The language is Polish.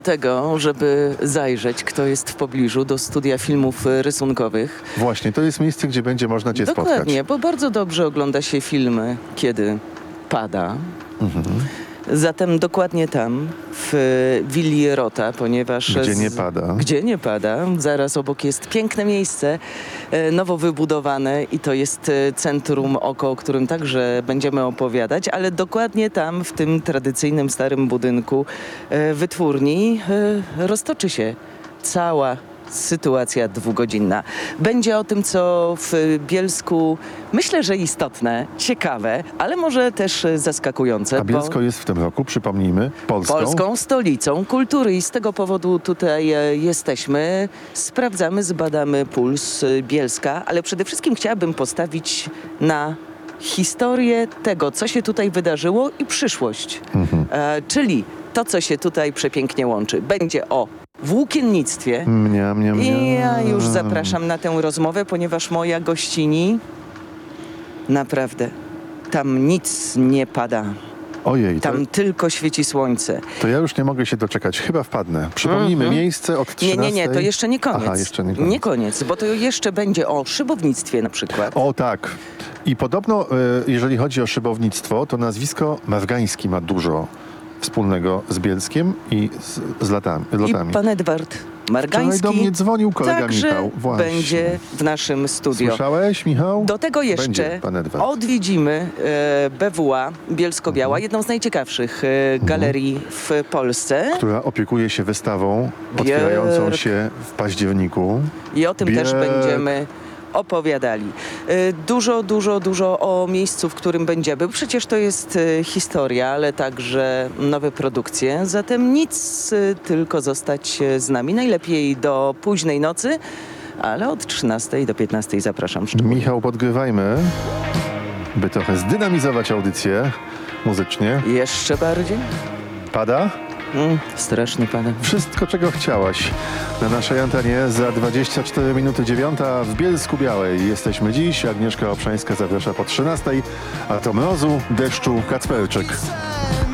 tego, żeby zajrzeć, kto jest w pobliżu, do studia filmów rysunkowych. Właśnie, to jest miejsce, gdzie będzie można cię spotkać. Dokładnie, bo bardzo dobrze ogląda się filmy, kiedy pada. Zatem dokładnie tam, w Willi Rota, ponieważ... Gdzie nie pada. Gdzie nie pada. Zaraz obok jest piękne miejsce, nowo wybudowane i to jest Centrum Oko, o którym także będziemy opowiadać, ale dokładnie tam, w tym tradycyjnym starym budynku wytwórni roztoczy się cała sytuacja dwugodzinna. Będzie o tym, co w Bielsku myślę, że istotne, ciekawe, ale może też zaskakujące. A Bielsko jest w tym roku, przypomnijmy, Polską stolicą kultury i z tego powodu tutaj jesteśmy. Sprawdzamy, zbadamy puls Bielska, ale przede wszystkim chciałabym postawić na historię tego, co się tutaj wydarzyło i przyszłość. Czyli to, co się tutaj przepięknie łączy. Będzie o włókiennictwie. I ja już zapraszam na tę rozmowę, ponieważ moja gościni naprawdę tam nic nie pada. Ojej, Tam tylko świeci słońce. to ja już nie mogę się doczekać. Chyba wpadnę. Przypomnijmy miejsce od 13. Nie, to jeszcze nie koniec. Aha, jeszcze nie koniec. Nie koniec, bo to jeszcze będzie o szybownictwie na przykład. O tak. I podobno, jeżeli chodzi o szybownictwo, to nazwisko Mawgański ma dużo wspólnego z Bielskiem i z lotami. I pan Edward Margański Wczoraj do mnie dzwonił kolega także Michał. Właśnie. będzie w naszym studio. Słyszałeś, Michał? Do tego Będzie jeszcze pan Edward. odwiedzimy BWA Bielsko-Biała, jedną z najciekawszych galerii w Polsce. Która opiekuje się wystawą otwierającą się w październiku. I o tym też Bierk. będziemy opowiadali. Dużo o miejscu, w którym będziemy. Przecież to jest historia, ale także nowe produkcje. Zatem nic, tylko zostać z nami. Najlepiej do późnej nocy, ale od 13 do 15 zapraszam szczególnie. Michał, podgrywajmy, by trochę zdynamizować audycję muzycznie. Jeszcze bardziej? Pada? Strasznie pada. Wszystko, czego chciałaś. Na naszej antenie za 24 minuty 9 w Bielsku Białej. Jesteśmy dziś. Agnieszka Obszańska zaprasza po 13, a to mrozu, deszczu, Kacperczyk.